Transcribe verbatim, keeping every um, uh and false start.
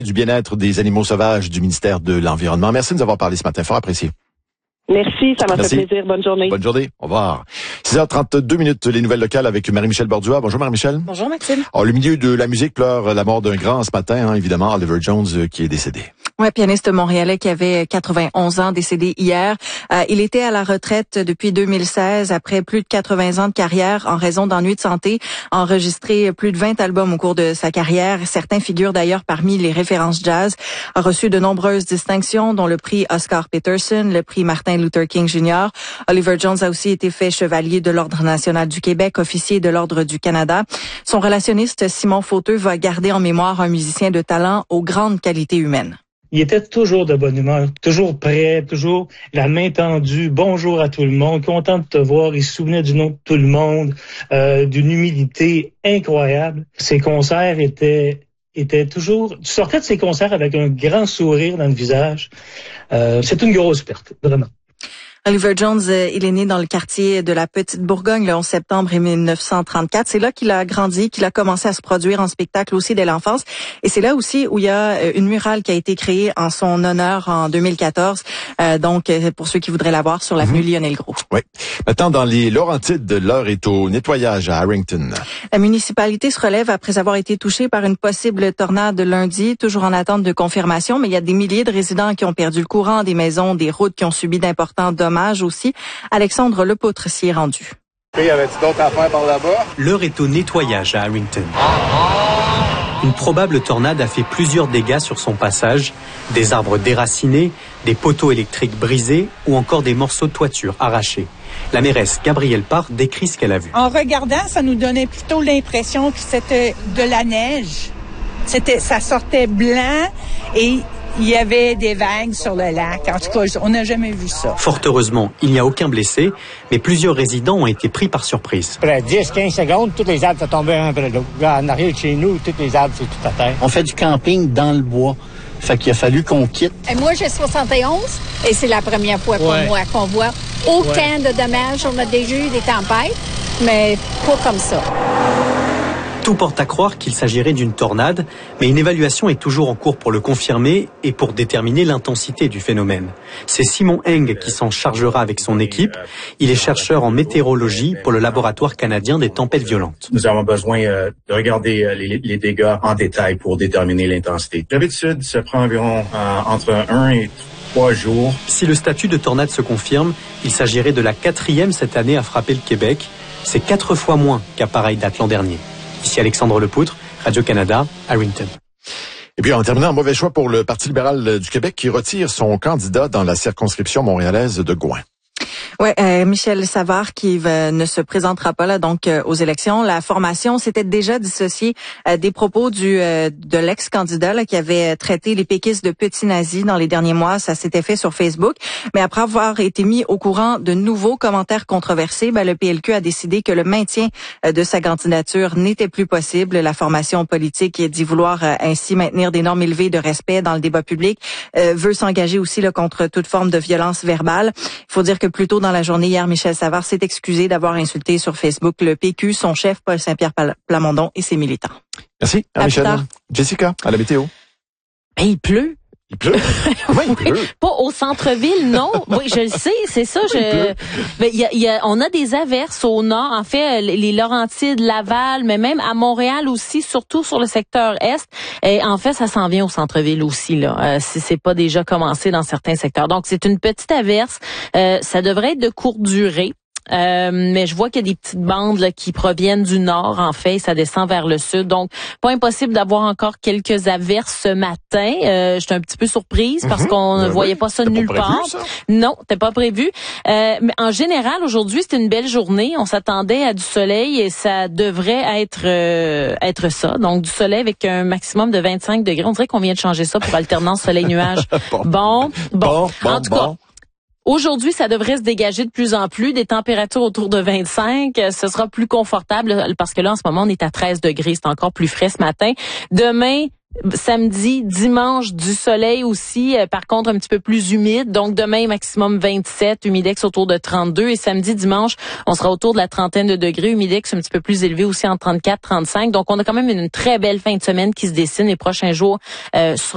Du bien-être des animaux sauvages du ministère de l'Environnement. Merci de nous avoir parlé ce matin. Fort apprécié. Merci, ça m'a Merci. fait plaisir. Bonne journée. Bonne journée. Au revoir. six heures trente-deux minutes, les nouvelles locales avec Marie-Michel Bordua. Bonjour Marie-Michel. Bonjour Maxime. Alors, le milieu de la musique pleure la mort d'un grand ce matin, hein, évidemment, Oliver Jones euh, qui est décédé. Ouais, pianiste montréalais qui avait quatre-vingt-onze ans, décédé hier. Euh, il était à la retraite depuis deux mille seize, après plus de quatre-vingts ans de carrière en raison d'ennuis de santé. Enregistré plus de vingt albums au cours de sa carrière. Certains figurent d'ailleurs parmi les références jazz. A reçu de nombreuses distinctions, dont le prix Oscar Peterson, le prix Martin Luther King junior Oliver Jones a aussi été fait chevalier de l'Ordre national du Québec, officier de l'Ordre du Canada. Son relationniste Simon Fauteux va garder en mémoire un musicien de talent aux grandes qualités humaines. Il était toujours de bonne humeur, toujours prêt, toujours la main tendue, bonjour à tout le monde, content de te voir, il se souvenait du nom de tout le monde, euh, d'une humilité incroyable. Ses concerts étaient étaient toujours... Tu sortais de ses concerts avec un grand sourire dans le visage. Euh, c'est une grosse perte, vraiment. Oliver Jones, euh, il est né dans le quartier de la Petite Bourgogne le onze septembre mille neuf cent trente-quatre. C'est là qu'il a grandi, qu'il a commencé à se produire en spectacle aussi dès l'enfance. Et c'est là aussi où il y a une murale qui a été créée en son honneur en deux mille quatorze. Euh, donc, pour ceux qui voudraient la voir, sur l'avenue mm-hmm. Lionel Gros. Oui. Maintenant, dans les Laurentides, l'heure est au nettoyage à Harrington. La municipalité se relève après avoir été touchée par une possible tornade lundi, toujours en attente de confirmation. Mais il y a des milliers de résidents qui ont perdu le courant, des maisons, des routes qui ont subi d'importants dommages. Aussi. Alexandre Lepoutre s'y est rendu. Il y avait d'autres affaires par là-bas? L'heure est au nettoyage à Harrington. Une probable tornade a fait plusieurs dégâts sur son passage, des arbres déracinés, des poteaux électriques brisés ou encore des morceaux de toiture arrachés. La mairesse Gabrielle Parr décrit ce qu'elle a vu. En regardant, ça nous donnait plutôt l'impression que c'était de la neige. C'était, ça sortait blanc et il y avait des vagues sur le lac. En tout cas, on n'a jamais vu ça. Fort heureusement, il n'y a aucun blessé, mais plusieurs résidents ont été pris par surprise. Après dix à quinze secondes, tous les arbres sont tombés un après l'autre. En arrière de chez nous, tous les arbres, c'est tout à terre. On fait du camping dans le bois. Fait qu'il a fallu qu'on quitte. Et moi, j'ai soixante et onze et c'est la première fois pour ouais. moi qu'on voit autant ouais. de dommages. On a déjà eu des tempêtes, mais pas comme ça. Tout porte à croire qu'il s'agirait d'une tornade, mais une évaluation est toujours en cours pour le confirmer et pour déterminer l'intensité du phénomène. C'est Simon Eng qui s'en chargera avec son équipe. Il est chercheur en météorologie pour le laboratoire canadien des tempêtes violentes. Nous avons besoin euh, de regarder euh, les, les dégâts en détail pour déterminer l'intensité. D'habitude, ça prend environ euh, entre un et trois jours. Si le statut de tornade se confirme, il s'agirait de la quatrième cette année à frapper le Québec. C'est quatre fois moins qu'à pareille date l'an dernier. Ici Alexandre Lepoutre, Radio-Canada, Harrington. Et puis en terminant, un mauvais choix pour le Parti libéral du Québec qui retire son candidat dans la circonscription montréalaise de Gouin. Ouais, euh, Michel Savard qui va, ne se présentera pas là donc euh, aux élections. La formation s'était déjà dissociée euh, des propos du euh, de l'ex-candidat là, qui avait traité les péquistes de petits nazis dans les derniers mois. Ça s'était fait sur Facebook, mais après avoir été mis au courant de nouveaux commentaires controversés, ben, le P L Q a décidé que le maintien euh, de sa candidature n'était plus possible. La formation politique dit vouloir euh, ainsi maintenir des normes élevées de respect dans le débat public, euh, veut s'engager aussi là, contre toute forme de violence verbale. Il faut dire que plus tôt dans la journée hier, Michel Savard s'est excusé d'avoir insulté sur Facebook le P Q, son chef Paul Saint-Pierre Plamondon et ses militants. Merci. À Michel. Jessica, à la météo. Ben, il pleut. Il pleut. Comment il pleut? Pas au centre-ville, non. Oui, je le sais, c'est ça. Je. Ben, y a, y a, on a des averses au nord. En fait, les Laurentides, Laval, mais même à Montréal aussi, surtout sur le secteur est. Et en fait, ça s'en vient au centre-ville aussi là. Euh, si c'est pas déjà commencé dans certains secteurs. Donc, c'est une petite averse. Euh, ça devrait être de courte durée. Euh, mais je vois qu'il y a des petites bandes là, qui proviennent du nord, en fait, ça descend vers le sud. Donc, pas impossible d'avoir encore quelques averses ce matin. Euh, j'étais un petit peu surprise parce mm-hmm. qu'on ne ben voyait oui. pas ça nulle pas part. Ça? Non, c'était pas prévu. Euh, mais en général, aujourd'hui, c'était une belle journée. On s'attendait à du soleil et ça devrait être euh, être ça. Donc, du soleil avec un maximum de vingt-cinq degrés. On dirait qu'on vient de changer ça pour alternance soleil-nuage. bon, bon, bon, bon. En tout bon. cas, aujourd'hui, ça devrait se dégager de plus en plus, des températures autour de vingt-cinq. Ce sera plus confortable parce que là, en ce moment, on est à treize degrés. C'est encore plus frais ce matin. Demain, samedi, dimanche, du soleil aussi. Euh, par contre, un petit peu plus humide. Donc, demain, maximum vingt-sept, humidex autour de trente-deux. Et samedi, dimanche, on sera autour de la trentaine de degrés. Humidex un petit peu plus élevé aussi en trente-quatre, trente-cinq. Donc, on a quand même une très belle fin de semaine qui se dessine les prochains jours. Euh,